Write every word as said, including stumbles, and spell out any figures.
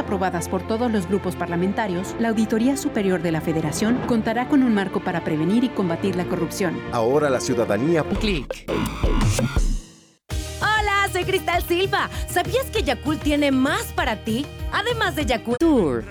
aprobadas por todos los grupos parlamentarios, la Auditoría Superior de la Federación contará con un marco para prevenir y combatir la corrupción. Ahora la ciudadanía... Clic. Hola, soy Cristal Silva. ¿Sabías que Yakult tiene más para ti? Además de Yakult Tour.